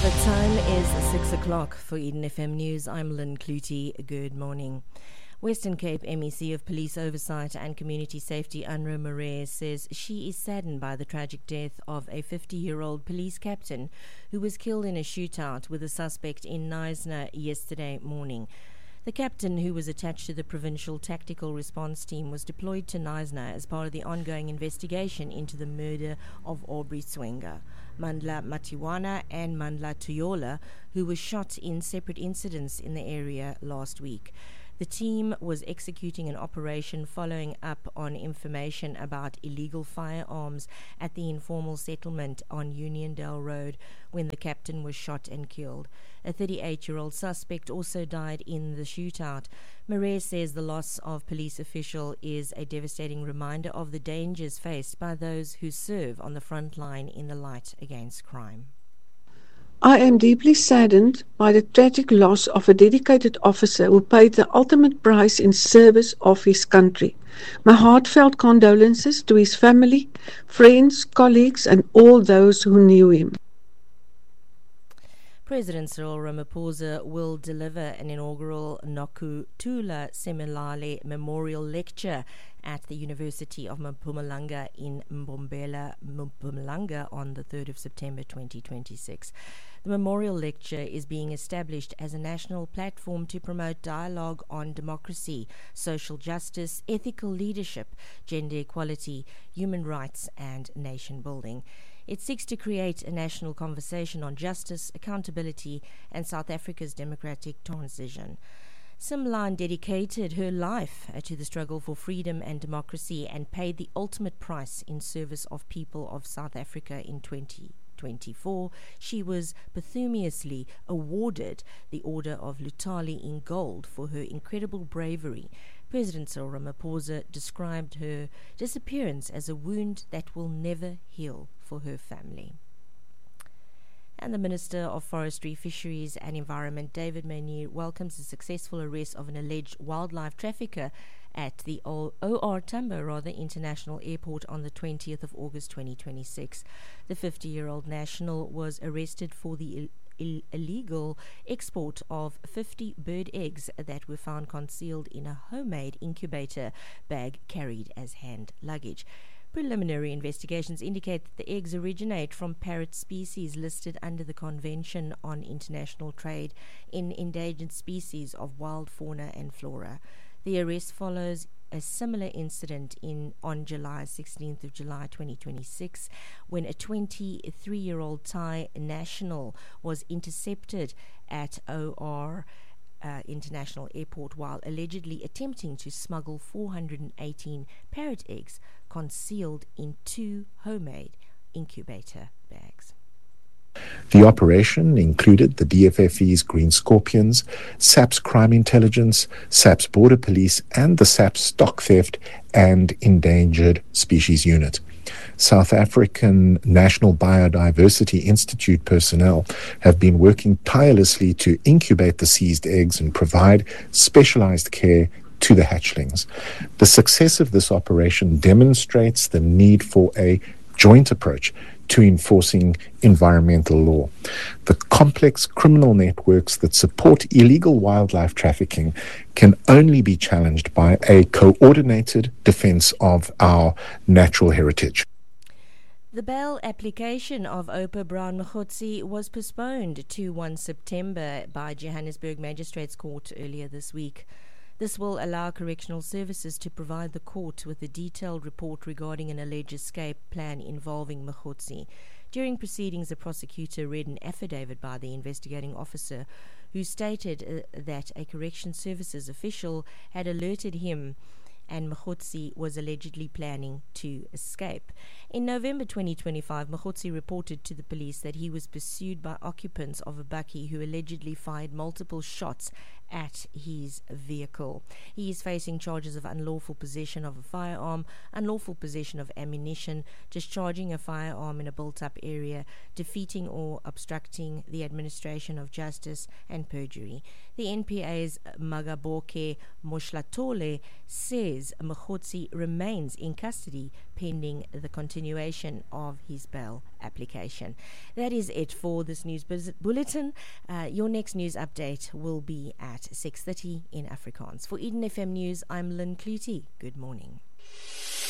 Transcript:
The time is 6 o'clock for Eden FM News. I'm Lynn Clutie. Good morning. Western Cape MEC of Police Oversight and Community Safety, Anra Moraes, says she is saddened by the tragic death of a 50-year-old police captain who was killed in a shootout with a suspect in Knysna yesterday morning. The captain, who was attached to the Provincial Tactical Response Team, was deployed to Knysna as part of the ongoing investigation into the murder of Aubrey Swenga, Mandla Matiwana and Mandla Tuyola, who were shot in separate incidents in the area last week. The team was executing an operation following up on information about illegal firearms at the informal settlement on Uniondale Road when the captain was shot and killed. A 38-year-old suspect also died in the shootout. Moraes says the loss of police official is a devastating reminder of the dangers faced by those who serve on the front line in the fight against crime. I am deeply saddened by the tragic loss of a dedicated officer who paid the ultimate price in service of his country. My heartfelt condolences to his family, friends, colleagues, and all those who knew him. President Cyril Ramaphosa will deliver an inaugural Nokuthula Simelane Memorial Lecture at the University of Mpumalanga in Mbombela, Mpumalanga on the 3rd of September 2026. The memorial lecture is being established as a national platform to promote dialogue on democracy, social justice, ethical leadership, gender equality, human rights, and nation building. It seeks to create a national conversation on justice, accountability, and South Africa's democratic transition. Simelane dedicated her life to the struggle for freedom and democracy and paid the ultimate price in service of people of South Africa in 2024. She was posthumously awarded the Order of Lutali in gold for her incredible bravery. President Cyril Ramaphosa described her disappearance as a wound that will never heal for her family. And the Minister of Forestry, Fisheries and Environment, David Mayneer, welcomes the successful arrest of an alleged wildlife trafficker at the OR Tambo International Airport on the 20th of August 2026. The 50-year-old national was arrested for the illegal export of 50 bird eggs that were found concealed in a homemade incubator bag carried as hand luggage. Preliminary investigations indicate that the eggs originate from parrot species listed under the Convention on International Trade in Endangered Species of Wild Fauna and Flora. The arrest follows a similar incident on July 16th of July 2026 when a 23-year-old Thai national was intercepted at OR International Airport while allegedly attempting to smuggle 418 parrot eggs concealed in 2 homemade incubator bags. The operation included the DFFE's Green Scorpions, SAP's Crime Intelligence, SAP's Border Police, and the SAP's Stock Theft and Endangered Species Unit. South African National Biodiversity Institute personnel have been working tirelessly to incubate the seized eggs and provide specialized care to the hatchlings. The success of this operation demonstrates the need for a joint approach to enforcing environmental law. The complex criminal networks that support illegal wildlife trafficking can only be challenged by a coordinated defense of our natural heritage. The bail application of Opa Brown Mokgotsi was postponed to 1 September by Johannesburg Magistrates Court earlier this week. This will allow correctional services to provide the court with a detailed report regarding an alleged escape plan involving Mokgotsi. During proceedings, the prosecutor read an affidavit by the investigating officer who stated that a correction services official had alerted him and Mokgotsi was allegedly planning to escape. In November 2025, Mokgotsi reported to the police that he was pursued by occupants of a bakkie who allegedly fired multiple shots at his vehicle. He is facing charges of unlawful possession of a firearm, unlawful possession of ammunition, discharging a firearm in a built-up area, defeating or obstructing the administration of justice, and perjury. The NPA's Magaboke Moshlatole says Mokgotsi remains in custody pending the continuation of his bail application. That is it for this news bulletin. Your next news update will be at 6:30 in Afrikaans. For Eden FM News, I'm Lynn Clutie. Good morning.